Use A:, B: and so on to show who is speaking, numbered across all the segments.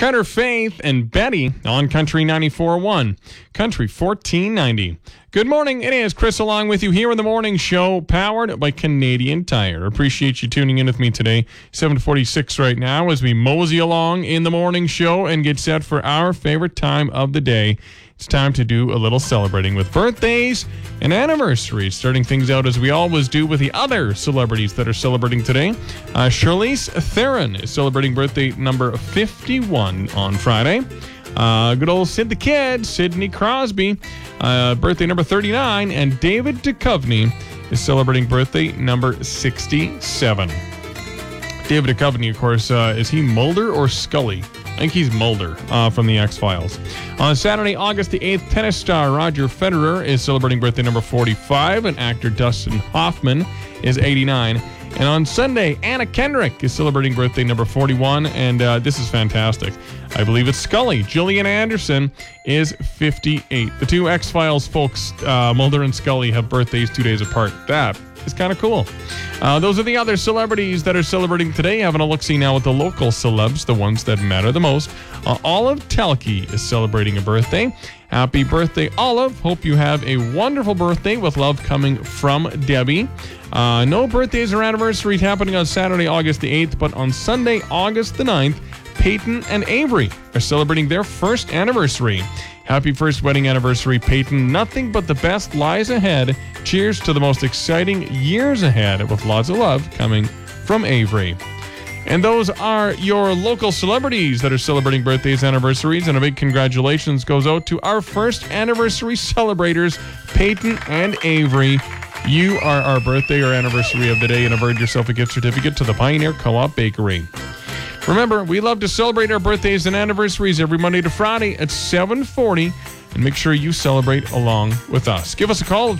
A: Carter Faith and Betty on Country 94.1, Country 1490. Good morning. It is Chris along with you here in the morning show, powered by Canadian Tire. Appreciate you tuning in with me today. 7:46 right now as we mosey along in the morning show and get set for our favorite time of the day. It's time to do a little celebrating with birthdays and anniversaries. Starting things out as we always do with the other celebrities that are celebrating today. Charlize Theron is celebrating birthday number 51 on Friday. Good old Sid the Kid, Sidney Crosby, birthday number 39. And David Duchovny is celebrating birthday number 67. David Duchovny, of course, is he Mulder or Scully? I think he's Mulder from the X-Files. On Saturday, August the 8th, tennis star Roger Federer is celebrating birthday number 45, and actor Dustin Hoffman is 89. And on Sunday, Anna Kendrick is celebrating birthday number 41, and this is fantastic. I believe it's Scully. Gillian Anderson is 58. The two X-Files folks, Mulder and Scully, have birthdays 2 days apart. That is kind of cool. Those are the other celebrities that are celebrating today. Having a look-see now at the local celebs, the ones that matter the most. Olive Telke is celebrating a birthday. Happy birthday, Olive. Hope you have a wonderful birthday with love coming from Debbie. No birthdays or anniversaries happening on Saturday, August the 8th, but on Sunday, August the 9th, Peyton and Avery are celebrating their first anniversary. Happy first wedding anniversary, Peyton. Nothing but the best lies ahead. Cheers to the most exciting years ahead with lots of love coming from Avery. And those are your local celebrities that are celebrating birthdays, anniversaries, and a big congratulations goes out to our first anniversary celebrators, Peyton and Avery. You are our birthday or anniversary of the day, and have earned yourself a gift certificate to the Pioneer Co-op Bakery. Remember, we love to celebrate our birthdays and anniversaries every Monday to Friday at 7:40, and make sure you celebrate along with us. Give us a call at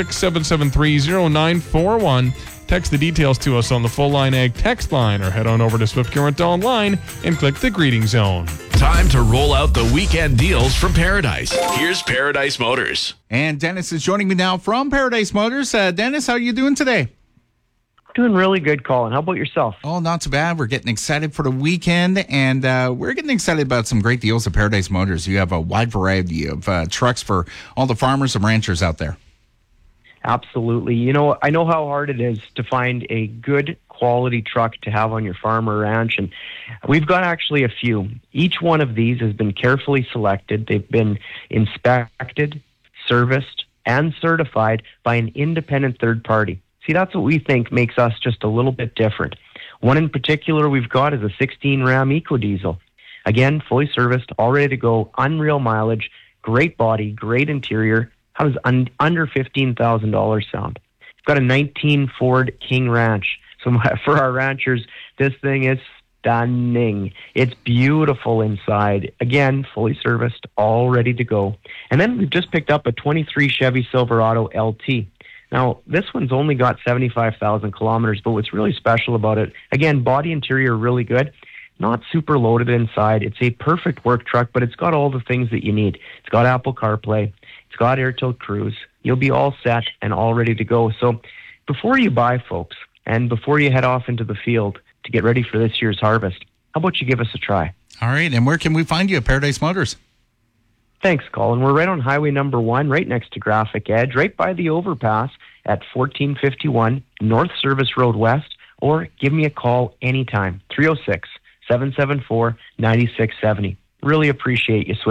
A: 306-773-0941. Text the details to us on the Full Line Ag text line, or head on over to Swift Current Online and click the greeting zone.
B: Time to roll out the weekend deals from Paradise. Here's Paradise Motors.
C: And Dennis is joining me now from Paradise Motors. Dennis, how are you doing today?
D: Doing really good, Colin. How about yourself?
C: Oh, not too bad. We're getting excited for the weekend, and we're getting excited about some great deals at Paradise Motors. You have a wide variety of trucks for all the farmers and ranchers out there.
D: Absolutely. You know, I know how hard it is to find a good quality truck to have on your farm or ranch, and we've got actually a few. Each one of these has been carefully selected. They've been inspected, serviced, and certified by an independent third party. See, that's what we think makes us just a little bit different. One in particular we've got is a 16 Ram EcoDiesel. Again, fully serviced, all ready to go, unreal mileage, great body, great interior. How does under $15,000 sound? We've got a 19 Ford King Ranch. So for our ranchers, this thing is stunning. It's beautiful inside. Again, fully serviced, all ready to go. And then we've just picked up a 23 Chevy Silverado LT. Now, this one's only got 75,000 kilometers, but what's really special about it, again, body interior really good, not super loaded inside. It's a perfect work truck, but it's got all the things that you need. It's got Apple CarPlay. It's got AirTilt Cruise. You'll be all set and all ready to go. So before you buy, folks, and before you head off into the field to get ready for this year's harvest, how about you give us a try?
C: All right, and where can we find you at Paradise Motors?
D: Thanks, Colin. We're right on Highway number 1, right next to Graphic Edge, right by the overpass at 1451 North Service Road West, or give me a call anytime, 306-774-9670. Really appreciate you